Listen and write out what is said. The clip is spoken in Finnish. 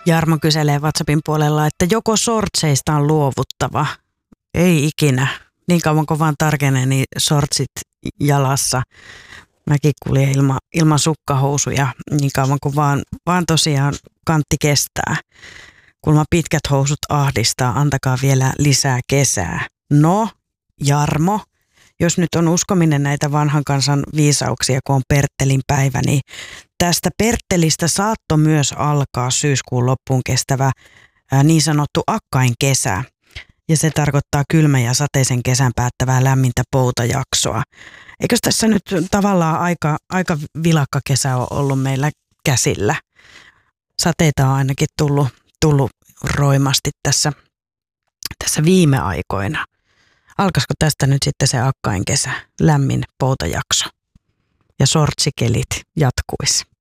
Jarmo kyselee WhatsAppin puolella, että joko sortseista on luovuttava. Ei ikinä. Niin kauan kuin vaan tarkenee, niin sortsit jalassa. Mäkin kuljen ilman sukkahousuja niin kauan kuin vaan tosiaan kantti kestää. Kun pitkät housut ahdistaa, antakaa vielä lisää kesää. No, Jarmo, jos nyt on uskominen näitä vanhan kansan viisauksia, kun on Perttelin päivä, niin tästä Perttelistä saattoi myös alkaa syyskuun loppuun kestävä niin sanottu akkain kesä. Ja se tarkoittaa kylmän ja sateisen kesän päättävää lämmintä poutajaksoa. Eikös tässä nyt tavallaan aika vilakka kesä on ollut meillä käsillä? Sateita on ainakin tullut roimasti tässä viime aikoina. Alkaisiko tästä nyt sitten se akkain kesä, lämmin poutajakso ja sortsikelit jatkuisi?